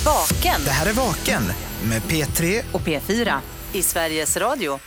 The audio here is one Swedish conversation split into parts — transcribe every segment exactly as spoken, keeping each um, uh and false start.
Vaken. Det här är Vaken med P tre och P fyra i Sveriges Radio.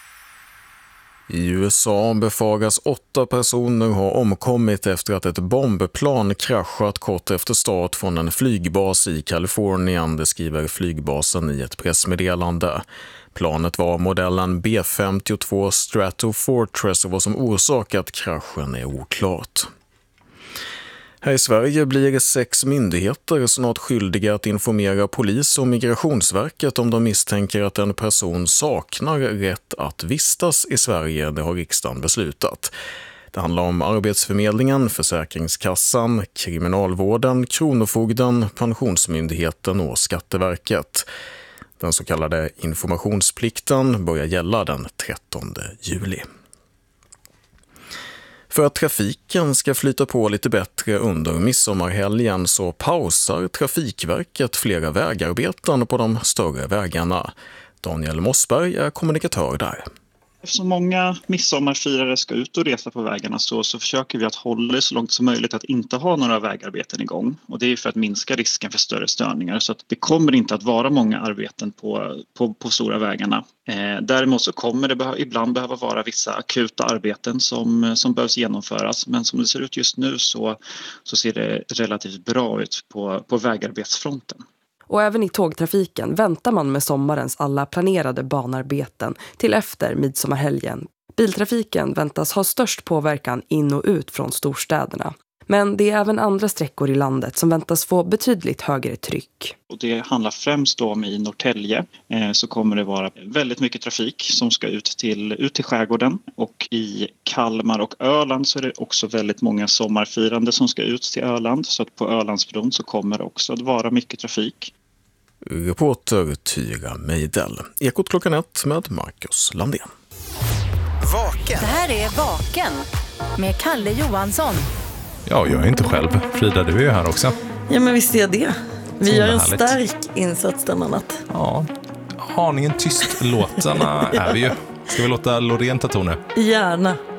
I U S A befaras åtta personer ha omkommit efter att ett bombplan kraschat kort efter start från en flygbas i Kalifornien, det skriver flygbasen i ett pressmeddelande. Planet var modellen B femtiotvå Stratofortress och vad som orsakat kraschen är oklart. Här i Sverige blir sex myndigheter snart skyldiga att informera polis och Migrationsverket om de misstänker att en person saknar rätt att vistas i Sverige, det har riksdagen beslutat. Det handlar om Arbetsförmedlingen, Försäkringskassan, Kriminalvården, Kronofogden, Pensionsmyndigheten och Skatteverket. Den så kallade informationsplikten börjar gälla den trettonde juli. För att trafiken ska flyta på lite bättre under midsommarhelgen så pausar Trafikverket flera vägarbeten på de större vägarna. Daniel Mossberg är kommunikatör där. Eftersom många midsommarfirare ska ut och resa på vägarna så, så försöker vi att hålla det så långt som möjligt att inte ha några vägarbeten igång. Och det är för att minska risken för större störningar. Så att det kommer inte att vara många arbeten på, på, på stora vägarna. Eh, däremot så kommer det behö- ibland behöva vara vissa akuta arbeten som, som behövs genomföras. Men som det ser ut just nu så, så ser det relativt bra ut på, på vägarbetsfronten. Och även i tågtrafiken väntar man med sommarens alla planerade banarbeten till efter midsommarhelgen. Biltrafiken väntas ha störst påverkan in och ut från storstäderna. Men det är även andra sträckor i landet som väntas få betydligt högre tryck. Och det handlar främst om i Norrtälje eh, så kommer det vara väldigt mycket trafik som ska ut till, ut till skärgården. Och i Kalmar och Öland så är det också väldigt många sommarfirande som ska ut till Öland. Så att på Ölandsbron så kommer det också att vara mycket trafik. Reporter Tyra Meidel. Ekot klockan ett med Marcus Landén. Vaken. Det här är Vaken med Kalle Johansson. Ja, jag är inte själv. Frida, du är ju här också. Ja, men visst är det. Vi Så gör en härligt. stark insats denna natt. Ja, aningen tyst låtarna är vi ju. Ska vi låta Loreen ta toner? Gärna.